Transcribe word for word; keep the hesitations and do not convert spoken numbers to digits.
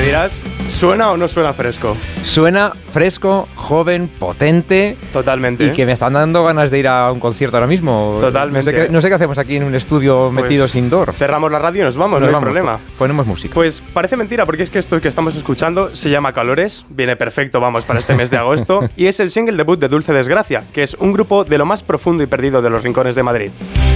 dirás, ¿suena o no suena fresco? Suena fresco, joven, potente. Totalmente. Y que me están dando ganas de ir a un concierto ahora mismo. Totalmente. No sé qué, no sé qué hacemos aquí en un estudio Pues metidos indoor. Cerramos la radio y nos vamos, Nos no hay vamos, problema. Ponemos música. Pues parece mentira, porque es que esto que estamos escuchando se llama Calores, viene perfecto, vamos, para este mes de agosto, y es el single debut de Dulce Desgracia, que es un grupo de lo más profundo y perdido de los rincones de Madrid.